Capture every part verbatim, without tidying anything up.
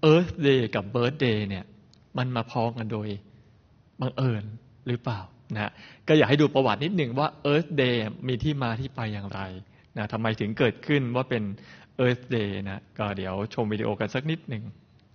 Earth Day กับ Birthday เนี่ยมันมาพ้องกันโดยบังเอิญหรือเปล่านะก็อยากให้ดูประวัตินิดหนึ่งว่า Earth Day มีที่มาที่ไปอย่างไรนะทำไมถึงเกิดขึ้นว่าเป็น Earth Day นะก็เดี๋ยวชมวิดีโอกันสักนิดหนึ่ง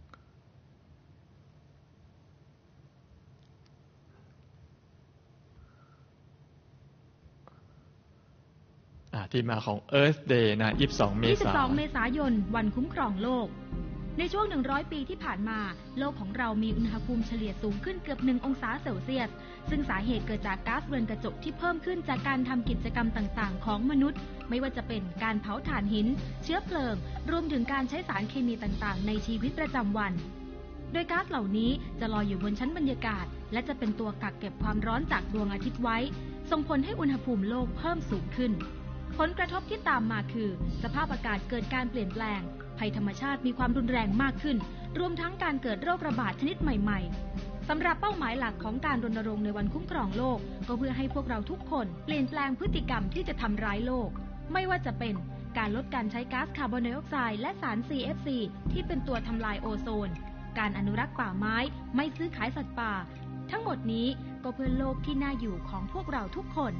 ที่มาของ Earth Day นะยี่สิบสองเมษายนยี่สิบสองเมษายนวันคุ้มครองโลกในช่วงหนึ่งร้อยปีที่ผ่านมาโลกของเรามีอุณหภูมิเฉลี่ยสูงขึ้นเกือบหนึ่งองศาเซลเซียสซึ่งสาเหตุเกิดจากก๊าซเรือนกระจกที่เพิ่มขึ้นจากการทำกิจกรรมต่างๆของมนุษย์ไม่ว่าจะเป็นการเผาถ่านหินเชื้อเพลิงรวมถึงการใช้สารเคมีต่างๆในชีวิตประจำวันโดยก๊าซเหล่านี้จะลอยอยู่บนชั้นบรรยากาศและจะเป็นตัวกักเก็บความร้อนจากดวงอาทิตย์ไว้ส่งผลให้อุณหภูมิโลกเพิ่มสูงขึ้นผลกระทบที่ตามมาคือสภาพอากาศเกิดการเปลี่ยนแปลงภัยธรรมชาติมีความรุนแรงมากขึ้นรวมทั้งการเกิดโรคระบาดชนิดใหม่ๆสำหรับเป้าหมายหลักของการรณรงค์ในวันคุ้มครองโลกก็เพื่อให้พวกเราทุกคนเปลี่ยนแปลงพฤติกรรมที่จะทำร้ายโลกไม่ว่าจะเป็นการลดการใช้ก๊าซคาร์บอนไดออกไซด์และสาร ซี เอฟ ซี ที่เป็นตัวทำลายโอโซนการอนุรักษ์ป่าไม้ไม่ซื้อขายสัตว์ป่าทั้งหมดนี้ก็เพื่อโลกที่น่าอยู่ของพวกเราทุกคน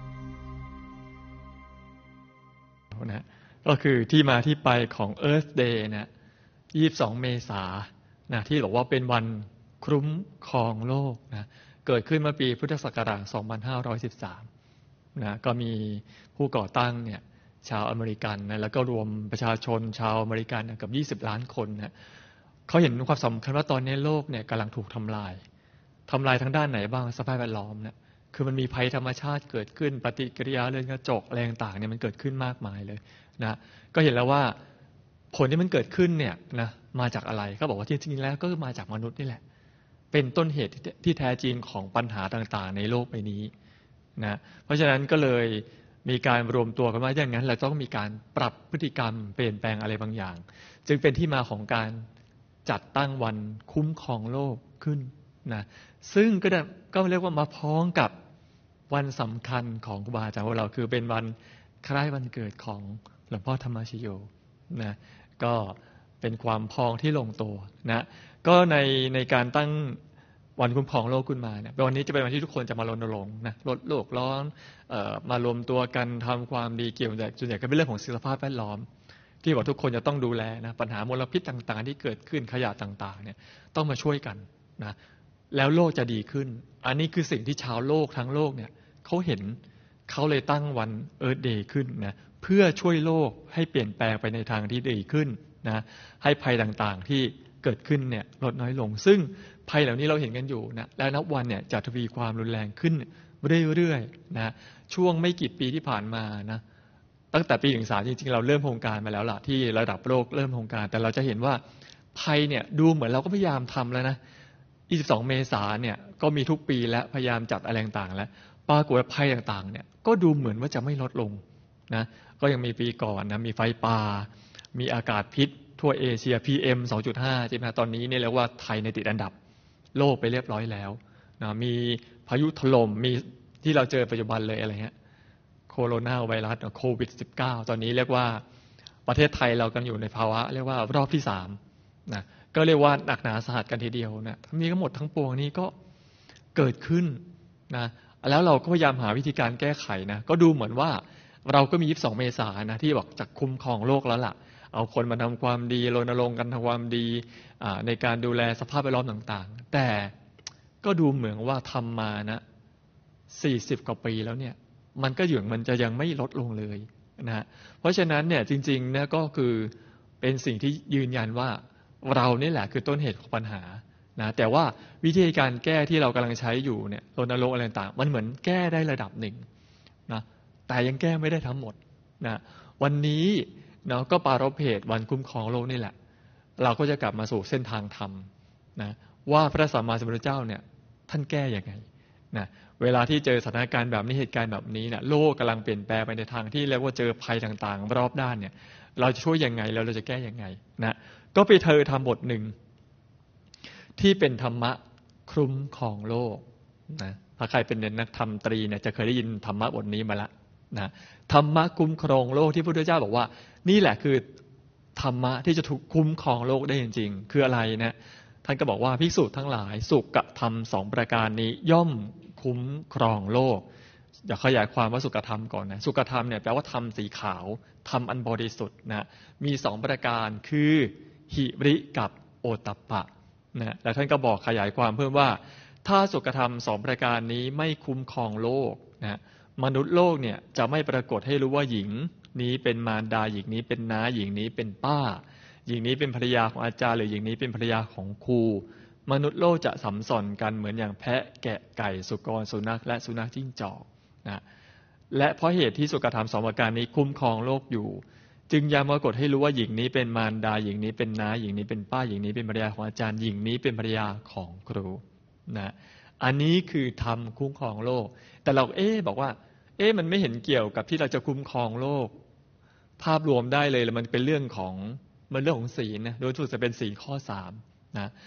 นะก็คือที่มาที่ไปของ Earth Day นะยี่สิบสองเมษายนนะที่บอกว่าเป็นวันคุ้มครองโลกนะเกิดขึ้นเมื่อปีพุทธศักราชสองพันห้าร้อยสิบสามนะก็มีผู้ก่อตั้งเนี่ยชาวอเมริกันนะแล้วก็รวมประชาชนชาวอเมริกันนะกับยี่สิบล้านคนนะเขาเห็นความสำคัญว่าตอนนี้โลกเนี่ยกำลังถูกทำลายทำลายทั้งด้านไหนบ้างสภาพแวดล้อมนะคือมันมีภัยธรรมชาติเกิดขึ้นปฏิกิริยาเรือนกระจกอะไรต่างๆเนี่ยมันเกิดขึ้นมากมายเลยนะก็เห็นแล้วว่าผลที่มันเกิดขึ้นเนี่ยนะมาจากอะไรก็บอกว่าจริงๆแล้วก็มาจากมนุษย์นี่แหละเป็นต้นเหตุที่แท้จริงของปัญหาต่างๆในโลกใบนี้นะเพราะฉะนั้นก็เลยมีการรวมตัวกันว่าอย่างนั้นเราต้องมีการปรับพฤติกรรมเปลี่ยนแปลงอะไรบางอย่างจึงเป็นที่มาของการจัดตั้งวันคุ้มครองโลกขึ้นนะซึ่งก็ก็เรียกว่ามาพ้องกับวันสำคัญของครูบาอาจารย์ของเราคือเป็นวันคล้ายวันเกิดของหลวงพ่อธรรมชโยนะก็เป็นความพ้องที่ลงตัวนะก็ในในการตั้งวันคุ้มครองโลกขึ้นมาเนี่ยวันนี้จะเป็นวันที่ทุกคนจะมารณรงค์นะลดโลกร้อนเอ่อมารวมตัวกันทำความดีเกี่ยวกับส่วนใหญ่ก็เป็นเรื่องของสภาพแวดล้อมที่บอกทุกคนจะต้องดูแลนะปัญหามลพิษต่างๆที่เกิดขึ้นขยะต่างๆเนี่ยต้องมาช่วยกันนะแล้วโลกจะดีขึ้นอันนี้คือสิ่งที่ชาวโลกทั้งโลกเนี่ยเขาเห็นเขาเลยตั้งวัน Earth Day ขึ้นนะเพื่อช่วยโลกให้เปลี่ยนแปลงไปในทางที่ดีขึ้นนะให้ภัยต่างๆที่เกิดขึ้นเนี่ยลดน้อยลงซึ่งภัยเหล่านี้เราเห็นกันอยู่นะและนับวันเนี่ยจะทวีความรุนแรงขึ้นเรื่อยๆนะช่วงไม่กี่ปีที่ผ่านมานะตั้งแต่ปีหนึ่งสามจริงๆเราเริ่มโครงการมาแล้วล่ะที่ระดับโลกเริ่มโครงการแต่เราจะเห็นว่าภัยเนี่ยดูเหมือนเราก็พยายามทำแล้วนะยี่สิบสองเมษายนเนี่ยก็มีทุกปีและพยายามจัดอะไรต่างๆแล้วปรากฏว่าภัยต่างๆเนี่ยก็ดูเหมือนว่าจะไม่ลดลงนะก็ยังมีปีก่อนนะมีไฟป่ามีอากาศพิษทั่วเอเชีย พี เอ็ม สองจุดห้า ใช่ไหมตอนนี้เนี่ยเรียกว่าไทยในติดอันดับโลกไปเรียบร้อยแล้วนะมีพายุถล่มมีที่เราเจอปัจจุบันเลยอะไรเงี้ยโคโรนาไวรัสโควิด สิบเก้า ตอนนี้เรียกว่าประเทศไทยเรากำลังอยู่ในภาวะเรียกว่ารอบที่สามนะก็เรียกว่าหนักหนาสาหัสกันทีเดียวนะทั้งนี้ทั้งหมดทั้งปวงนี้ก็เกิดขึ้นนะแล้วเราก็พยายามหาวิธีการแก้ไขนะก็ดูเหมือนว่าเราก็มียี่สิบสองเมษายนนะที่บอกจะคุ้มครองโลกแล้วล่ะเอาคนมาทำความดีรณรงค์กันทำความดีในการดูแลสภาพแวดล้อมต่างๆแต่ก็ดูเหมือนว่าทำมานะสี่สิบกว่าปีแล้วเนี่ยมันก็อยู่มันจะยังไม่ลดลงเลยนะเพราะฉะนั้นเนี่ยจริงๆเนี่ยก็คือเป็นสิ่งที่ยืนยันว่าเรานี่แหละคือต้นเหตุของปัญหานะแต่ว่าวิธีการแก้ที่เรากำลังใช้อยู่เนี่ยรณรงค์อะไรต่างๆมันเหมือนแก้ได้ระดับหนึ่งนะแต่ยังแก้ไม่ได้ทั้งหมดนะวันนี้เนาะก็ปารภเหตุวันคุ้มครองโลกนี่แหละเราก็จะกลับมาสู่เส้นทางธรรมนะว่าพระสัมมาสัมพุทธเจ้าเนี่ยท่านแก้ยังไงนะเวลาที่เจอสถานการณ์แบบนี้เหตุการณ์แบบนี้เนี่ยโลกกำลังเปลี่ยนแปลงไปในทางที่เรียกว่าเจอภัยต่างๆรอบด้านเนี่ยเราจะช่วยยังไงแล้วเราจะแก้ยังไงนะก็ไปเธอทำบทหนึ่งที่เป็นธรรมะคุ้มครองโลกนะถ้าใครเป็นนักธรรมตรีเนี่ยจะเคยได้ยินธรรมะบทนี้มาแล้วนะธรรมะคุ้มครองโลกที่พระพุทธเจ้าบอกว่านี่แหละคือธรรมะที่จะถูกคุ้มครองโลกได้จริงๆคืออะไรนะท่านก็บอกว่าภิกษุทั้งหลายสุขธรรมสองประการนี้ย่อมคุ้มครองโลกเดี๋ยวขยายความว่าสุขธรรมก่อนนะสุขธรรมเนี่ยแปลว่าธรรมสีขาวธรรมอันบริสุทธิ์นะมีสองประการคือหิริกับโอตตัปปะนะแล้วท่านก็บอกขยายความเพิ่มว่าถ้าสุขธรรมสองประการนี้ไม่คุ้มครองโลกนะมนุษย์โลกเนี่ยจะไม่ปรากฏให้รู้ว่าหญิงนี้เป็นมารดาหญิงนี้เป็นน้าหญิงนี้เป็นป้าหญิงนี้เป็นภรรยาของอาจารย์หรือหญิงนี้เป็นภรรยาของครูมนุษย์โลกจะสัมสอนกันเหมือนอย่างแพะแกะไก่สุกรสุนัขและสุนัขจิ้งจอกนะและเพราะเหตุที่สุขธรรมสองประการนี้คุ้มครองโลกอยู่จึงยังปรากฏให้รู้ว่าหญิงนี้เป็นมารดาหญิงนี้เป็นน้าหญิงนี้เป็นป้าหญิงนี้เป็นภรรยาของอาจารย์หญิงนี้เป็นภรรยาของครูนะอันนี้คือธรรมคุ้มครองโลกแต่เราเอ๊ะบอกว่าเอ๊ะมันไม่เห็นเกี่ยวกับที่เราจะคุ้มครองโลกภาพรวมได้เลยแล้วมันเป็นเรื่องของมันเรื่องของศีลนะโดยทั่วไปจะเป็นศีลข้อสามนะ